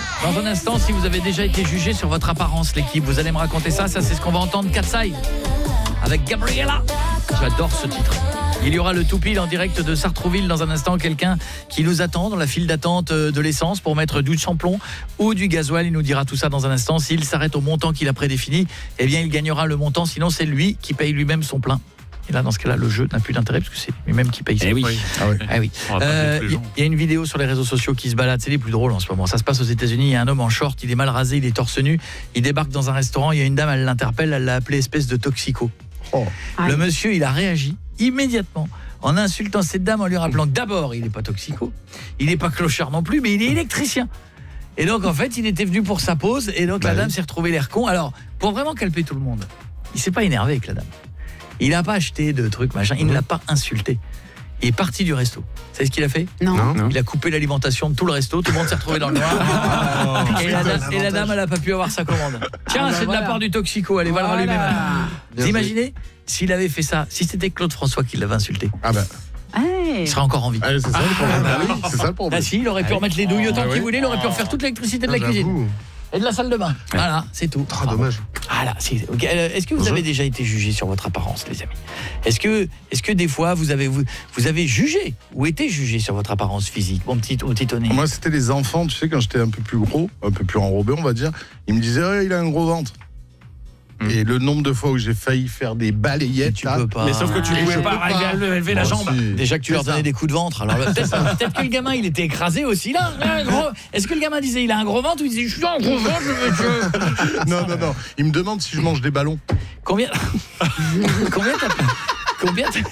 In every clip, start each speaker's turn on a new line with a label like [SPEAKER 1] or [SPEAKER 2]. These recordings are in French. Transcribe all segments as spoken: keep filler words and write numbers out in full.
[SPEAKER 1] Dans un instant, si vous avez déjà été jugé sur votre apparence, l'équipe, vous allez me raconter ça. Ça, c'est ce qu'on va entendre. Katsai avec Gabriella. J'adore ce titre. Il y aura le tout pile en direct de Sartrouville dans un instant. Quelqu'un qui nous attend dans la file d'attente de l'essence pour mettre du samplon ou du gasoil. Il nous dira tout ça dans un instant. S'il s'arrête au montant qu'il a prédéfini, eh bien, il gagnera le montant. Sinon, c'est lui qui paye lui-même son plein. Et là, dans ce cas-là, le jeu n'a plus d'intérêt parce que c'est lui-même qui paye.
[SPEAKER 2] Eh oui.
[SPEAKER 1] Ah oui. Ah oui. Il euh, y, y a une vidéo sur les réseaux sociaux qui se balade. C'est les plus drôles en ce moment. Ça se passe aux États-Unis. Il y a un homme en short, il est mal rasé, il est torse nu. Il débarque dans un restaurant. Il y a une dame, elle l'interpelle. Elle l'a appelé espèce de toxico. Oh. Le monsieur, il a réagi immédiatement en insultant cette dame, en lui rappelant que d'abord, il n'est pas toxico, il n'est pas clochard non plus, mais il est électricien. Et donc, en fait, il était venu pour sa pause. Et donc, bah la dame oui. s'est retrouvée l'air con. Alors, pour vraiment calmer tout le monde, il s'est pas énervé avec la dame. Il n'a pas acheté de trucs, machin. Il ne l'a pas insulté. Il est parti du resto. Vous savez ce qu'il a fait ?
[SPEAKER 3] Non. non.
[SPEAKER 1] Il a coupé l'alimentation de tout le resto. Tout le monde s'est retrouvé dans le noir. Oh, et, la dame, et la dame, elle n'a pas pu avoir sa commande. Tiens, ah bah c'est voilà. de la part du toxico. Allez, voilà. va le rallumer maintenant. Vous imaginez s'il avait fait ça, si c'était Claude François qui l'avait insulté.
[SPEAKER 4] Ah bah.
[SPEAKER 1] Hey. Il serait encore en vie.
[SPEAKER 4] Ah, c'est ça le problème. Ah, bah oui, c'est ça le problème.
[SPEAKER 1] Ah si, il aurait pu remettre les douilles autant ah, qu'il oui. voulait. Il aurait pu refaire toute l'électricité de la cuisine. Et de la salle de bain. Voilà, c'est tout.
[SPEAKER 4] Très dommage.
[SPEAKER 1] Voilà, c'est okay. Est-ce que vous avez déjà été jugé sur votre apparence, les amis ? Est-ce que est-ce que des fois vous avez vous, vous avez jugé ou été jugé sur votre apparence physique, mon petit mon petit Tony ?
[SPEAKER 4] Moi, c'était les enfants, tu sais, quand j'étais un peu plus gros, un peu plus enrobé, on va dire, ils me disaient oh, il a un gros ventre. Mmh. Et le nombre de fois où j'ai failli faire des balayettes,
[SPEAKER 1] tu là, peux pas.
[SPEAKER 2] Mais sauf que tu ne pouvais pas arriver à lever la jambe.
[SPEAKER 4] Si.
[SPEAKER 1] Déjà que tu leur donnais des coups de ventre. Alors peut-être, peut-être que le gamin il était écrasé aussi là. Est-ce que le gamin disait il a un gros ventre ou il disait je suis un gros ventre monsieur.
[SPEAKER 4] Non non non. Il me demande si je mange des ballons.
[SPEAKER 1] Combien Combien t'as Combien t'as...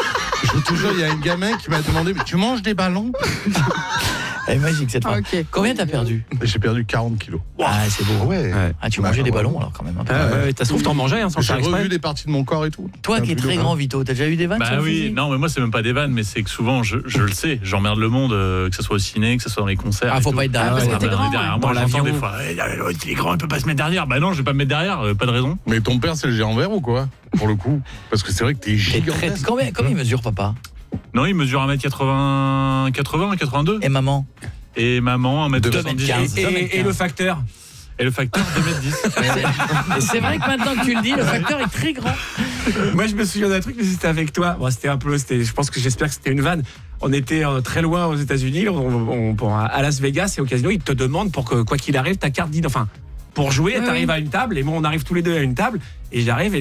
[SPEAKER 4] Je te jure, il y a un gamin qui m'a demandé tu manges des ballons ?
[SPEAKER 1] Elle est magique cette femme. Okay. Combien t'as perdu ?
[SPEAKER 4] J'ai perdu quarante kilos.
[SPEAKER 1] Ah, c'est beau.
[SPEAKER 4] Ouais.
[SPEAKER 1] Ah, tu mangeais ouais, des ballons alors quand même. Hein,
[SPEAKER 2] ah, ouais, t'as trouvé t'en mangeais hein, sans
[SPEAKER 4] J'ai
[SPEAKER 2] faire exprès.
[SPEAKER 4] revu des parties de mon corps et tout.
[SPEAKER 1] Toi qui es très grand, Vito, t'as déjà eu des vannes ?
[SPEAKER 5] Bah oui, non, mais moi c'est même pas des vannes, mais c'est que souvent je, je le sais, j'emmerde le monde, euh, que ce soit au ciné, que ce soit dans les concerts.
[SPEAKER 1] Ah, faut
[SPEAKER 5] tout.
[SPEAKER 1] pas être derrière.
[SPEAKER 3] Ah, parce que t'es grand.
[SPEAKER 5] Derrière. Moi, j'entends des fois, il est grand, il peut pas se mettre derrière. Bah non, je vais pas me mettre derrière, euh, pas de raison.
[SPEAKER 4] Mais ton père, c'est le géant vert ou quoi ? Pour le coup, parce que c'est vrai que t'es gigantesque.
[SPEAKER 1] Combien, combien il mesure, papa ?
[SPEAKER 5] Non, il mesure un mètre quatre-vingts, quatre-vingts, quatre-vingt-deux.
[SPEAKER 1] Et maman ?
[SPEAKER 5] Et maman, un mètre soixante-dix.
[SPEAKER 2] Et, et, et le facteur ?
[SPEAKER 5] Et le facteur, deux mètre dix.
[SPEAKER 1] Et c'est vrai que maintenant que tu le dis, le facteur est très grand.
[SPEAKER 2] Moi, je me souviens d'un truc, mais c'était avec toi. Bon, c'était un peu, c'était, je pense que j'espère que c'était une vanne. On était euh, très loin aux États-Unis, on, on, à Las Vegas et au casino, ils te demandent pour que, quoi qu'il arrive, ta carte d'identité. Enfin, pour jouer, ouais, t'arrives oui. à une table, et moi, on arrive tous les deux à une table, et j'arrive. Et